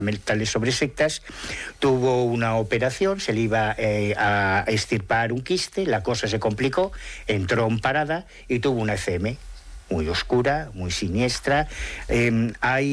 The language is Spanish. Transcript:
mentales sobre sectas, tuvo una operación, se le iba a extirpar un quiste, la cosa se complicó, entró en parada y tuvo una ECM muy oscura, muy siniestra. Hay